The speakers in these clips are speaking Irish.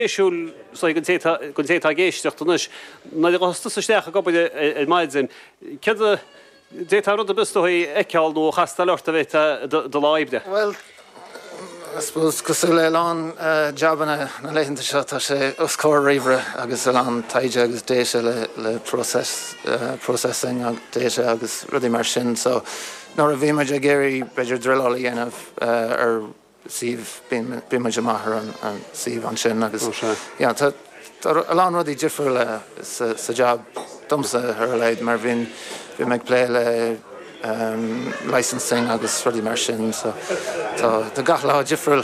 Siúl gon sé géisteachtanis na gosta sa steach go maidzin. Cead détá rud a bistóí eiceáil nó chasta leirta bheith do láibde? Well, I suppose cos le lán jobbanna na leitheanta seo tá sé oscóir riomhre agus lán taide agus déise le processing ag déise agus rudí mar sin, so nóair a bhí muid a géirí beidir drillaí dhéanamh Síomh bíimeid amachar an Síomh an sin agus tá lán rudí difriúil le sa job domsa ar leid mar bhín meid lé le licensing agus rudí mar sin, so tá gach le difriúil.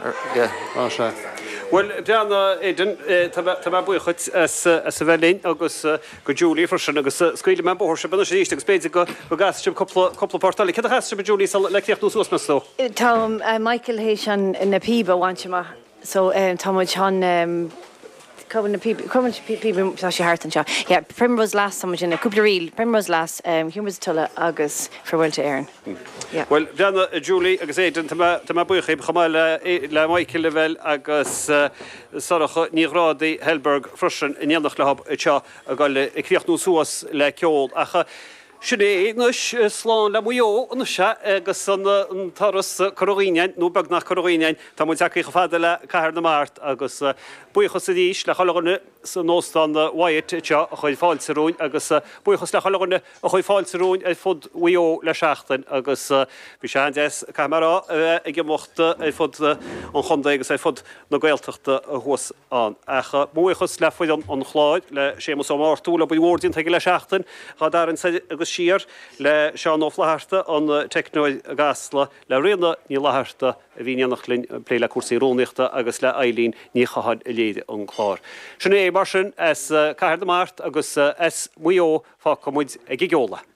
Well, Brianna Aidan, tá buchait sa bhelín agus go Julie Frissin agus scuile me bór se bena sé ríiste agus beidir go gasiste coppla portálaí. Cad a chaiste be Julie le cléocht nús mas ló? Tá Michael hééis an na píba bhaintse ma, so tá muid an Coven people sé hart an seo. Yeah, Primrose Lass sama sin cúpla ríl, Primrose Lass Humans tulla agus farhfuilte éireann. Yeah. Well, Brianna Julie agus Aidan tá buchaí chamáil le Michael level agus sorach nírádaí Helberg Frissin in dhéanach le hab teo a gáil críocht nó suas le ceol acha. Sinné nus slán le muo an se agus an taras choíine nó bag nach choíine tá mu teach fada le caiir na mát agus buchas a díis le chaganne san nóstan Wyatt te a chuid fáilsarún agus buchas le chaganne a chuid fáilsarún fud uo le seachtain agus bhí sé des camera ag mochta fud an chunda agus fud na gailteachta a thuas an. Acha buchas le fuid an chláid le sémas ó mátúla bhórdín teige le seachtain cha dar an agus siar le seán óflaharta an technoid gasla le réna ní laharta a bhí nach linn pléile cuasaí róniachta agus le Eileen ní chahad a léide an chlár. Sinné mar sin as caiir na mát agus as muo fá commuid ag geola.